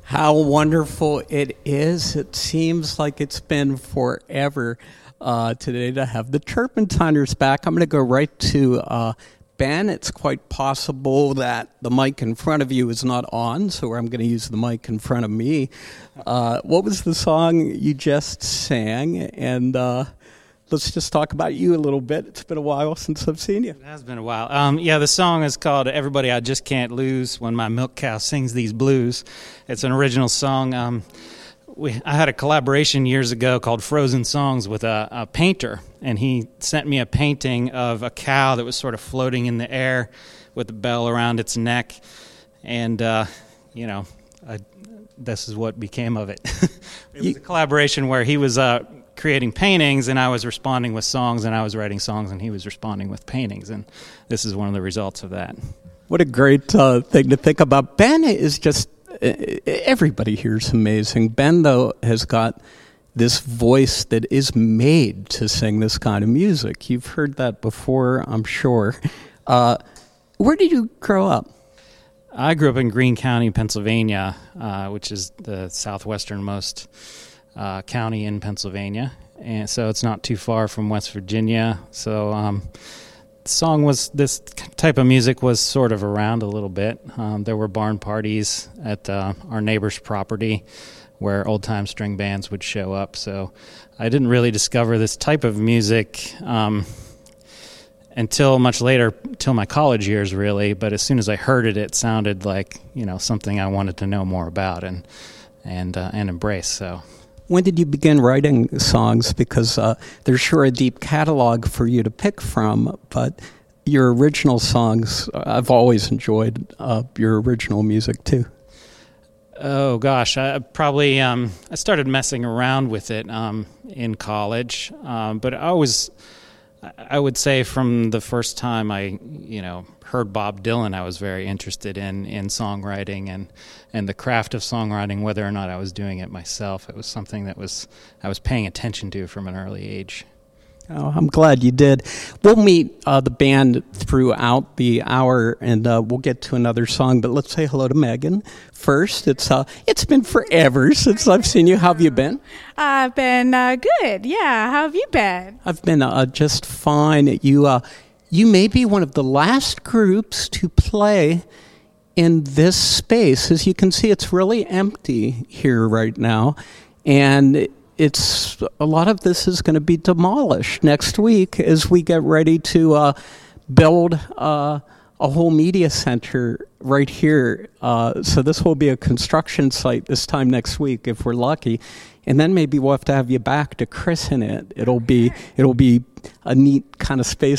How wonderful it is. It seems like it's been forever today to have the Turpentiners back. I'm going to go right to Ben. It's quite possible that the mic in front of you is not on, so I'm going to use the mic in front of me. What was the song you just sang? And let's just talk about you a little bit. It's been a while since I've seen you. It has been a while. The song is called Everybody I Just Can't Lose When My Milk Cow Sings These Blues. It's an original song. I had a collaboration years ago called Frozen Songs with a painter, and he sent me a painting of a cow that was sort of floating in the air with a bell around its neck, and, this is what became of it. It was a collaboration where he was creating paintings, and I was responding with songs, and I was writing songs, and he was responding with paintings, and this is one of the results of that. What a great thing to think about. Ben is just, everybody here is amazing. Ben, though, has got this voice that is made to sing this kind of music. You've heard that before, I'm sure. Where did you grow up? I grew up in Greene County, Pennsylvania, which is the southwesternmost county in Pennsylvania, and so it's not too far from West Virginia. So this type of music was sort of around a little bit. There were barn parties at our neighbor's property where old-time string bands would show up. So I didn't really discover this type of music until much later, till my college years, really. But as soon as I heard it, it sounded like something I wanted to know more about and embrace. So. When did you begin writing songs? Because there's sure a deep catalog for you to pick from, but your original songs, I've always enjoyed your original music too. Oh gosh, I started messing around with it in college, but I would say from the first time I heard Bob Dylan, I was very interested in songwriting and the craft of songwriting, whether or not I was doing it myself. It was something that I was paying attention to from an early age. Oh, I'm glad you did. We'll meet the band throughout the hour, and we'll get to another song, but let's say hello to Megan first. It's been forever since I've seen you. How have you been? I've been good, yeah. How have you been? I've been just fine. You may be one of the last groups to play in this space. As you can see, it's really empty here right now, and a lot of this is going to be demolished next week as we get ready to build a whole media center right here. So this will be a construction site this time next week if we're lucky, and then maybe we'll have to have you back to christen it. It'll be a neat kind of space